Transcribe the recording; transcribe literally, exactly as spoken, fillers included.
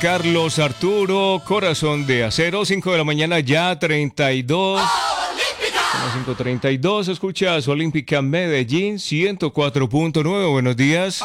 Carlos Arturo, Corazón de Acero, cinco de la mañana ya, treinta y dos. cinco treinta y dos, escuchas Olímpica Medellín, ciento cuatro punto nueve, buenos días.